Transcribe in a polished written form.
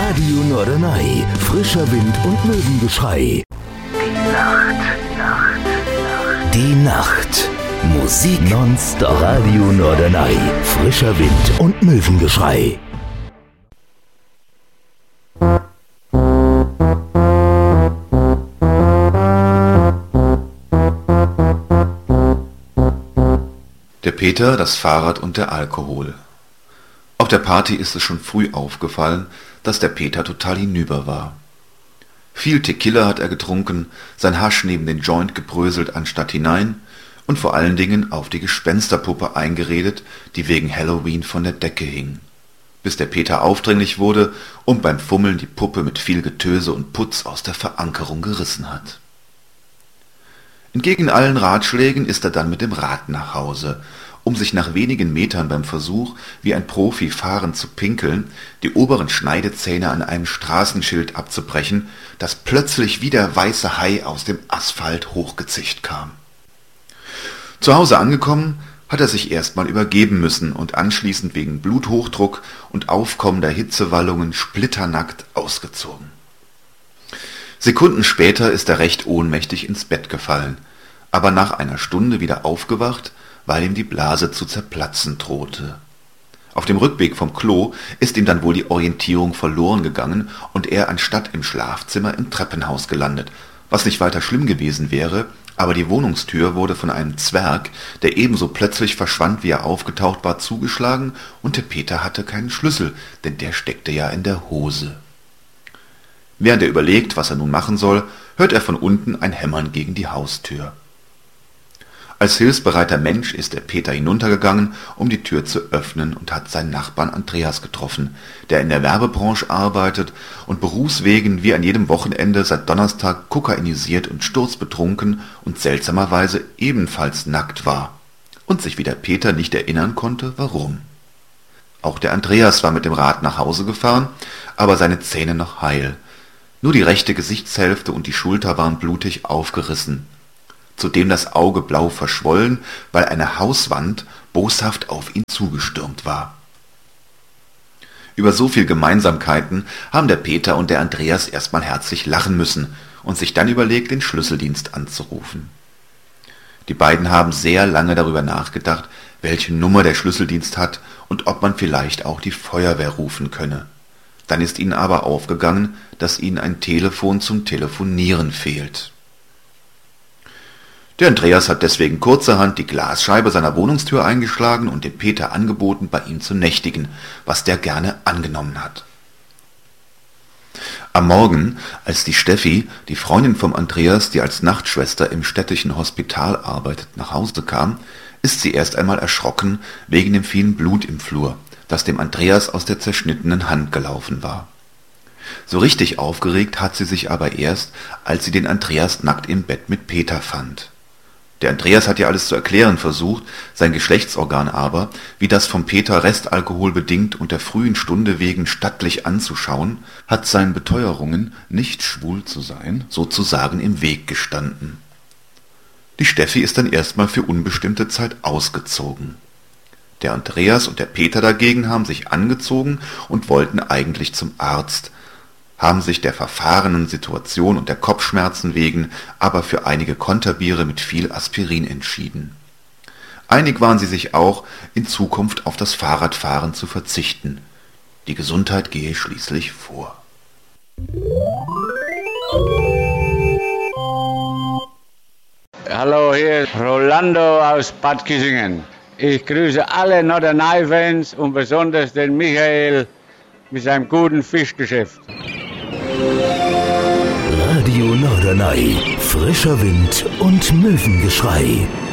Radio Norderney, frischer Wind und Möwengeschrei. Die Nacht. Musik nonstop. Radio Norderney, frischer Wind und Möwengeschrei. Der Peter, das Fahrrad und der Alkohol. Auf der Party ist es schon früh aufgefallen, dass der Peter total hinüber war. Viel Tequila hat er getrunken, sein Hasch neben den Joint gebröselt anstatt hinein und vor allen Dingen auf die Gespensterpuppe eingeredet, die wegen Halloween von der Decke hing. Bis der Peter aufdringlich wurde und beim Fummeln die Puppe mit viel Getöse und Putz aus der Verankerung gerissen hat. Entgegen allen Ratschlägen ist er dann mit dem Rad nach Hause, um sich nach wenigen Metern beim Versuch, wie ein Profi fahrend zu pinkeln, die oberen Schneidezähne an einem Straßenschild abzubrechen, das plötzlich wie der weiße Hai aus dem Asphalt hochgezischt kam. Zu Hause angekommen, hat er sich erstmal übergeben müssen und anschließend wegen Bluthochdruck und aufkommender Hitzewallungen splitternackt ausgezogen. Sekunden später ist er recht ohnmächtig ins Bett gefallen, aber nach einer Stunde wieder aufgewacht, weil ihm die Blase zu zerplatzen drohte. Auf dem Rückweg vom Klo ist ihm dann wohl die Orientierung verloren gegangen und er anstatt im Schlafzimmer im Treppenhaus gelandet, was nicht weiter schlimm gewesen wäre, aber die Wohnungstür wurde von einem Zwerg, der ebenso plötzlich verschwand, wie er aufgetaucht war, zugeschlagen und der Peter hatte keinen Schlüssel, denn der steckte ja in der Hose. Während er überlegt, was er nun machen soll, hört er von unten ein Hämmern gegen die Haustür. Als hilfsbereiter Mensch ist der Peter hinuntergegangen, um die Tür zu öffnen und hat seinen Nachbarn Andreas getroffen, der in der Werbebranche arbeitet und berufswegen wie an jedem Wochenende seit Donnerstag kokainisiert und sturzbetrunken und seltsamerweise ebenfalls nackt war und sich wie der Peter nicht erinnern konnte, warum. Auch der Andreas war mit dem Rad nach Hause gefahren, aber seine Zähne noch heil. Nur die rechte Gesichtshälfte und die Schulter waren blutig aufgerissen. Zudem das Auge blau verschwollen, weil eine Hauswand boshaft auf ihn zugestürmt war. Über so viel Gemeinsamkeiten haben der Peter und der Andreas erstmal herzlich lachen müssen und sich dann überlegt, den Schlüsseldienst anzurufen. Die beiden haben sehr lange darüber nachgedacht, welche Nummer der Schlüsseldienst hat und ob man vielleicht auch die Feuerwehr rufen könne. Dann ist ihnen aber aufgegangen, dass ihnen ein Telefon zum Telefonieren fehlt. Der Andreas hat deswegen kurzerhand die Glasscheibe seiner Wohnungstür eingeschlagen und dem Peter angeboten, bei ihm zu nächtigen, was der gerne angenommen hat. Am Morgen, als die Steffi, die Freundin vom Andreas, die als Nachtschwester im städtischen Hospital arbeitet, nach Hause kam, ist sie erst einmal erschrocken wegen dem vielen Blut im Flur, das dem Andreas aus der zerschnittenen Hand gelaufen war. So richtig aufgeregt hat sie sich aber erst, als sie den Andreas nackt im Bett mit Peter fand. Der Andreas hat ihr alles zu erklären versucht, sein Geschlechtsorgan aber, wie das vom Peter Restalkohol bedingt und der frühen Stunde wegen stattlich anzuschauen, hat seinen Beteuerungen, nicht schwul zu sein, sozusagen im Weg gestanden. Die Steffi ist dann erstmal für unbestimmte Zeit ausgezogen. Der Andreas und der Peter dagegen haben sich angezogen und wollten eigentlich zum Arzt, haben sich der verfahrenen Situation und der Kopfschmerzen wegen aber für einige Konterbiere mit viel Aspirin entschieden. Einig waren sie sich auch, in Zukunft auf das Fahrradfahren zu verzichten. Die Gesundheit gehe schließlich vor. Hallo, hier ist Rolando aus Bad Kissingen. Ich grüße alle Norderney-Fans und besonders den Michael mit seinem guten Fischgeschäft. Radio Norderney, frischer Wind und Möwengeschrei.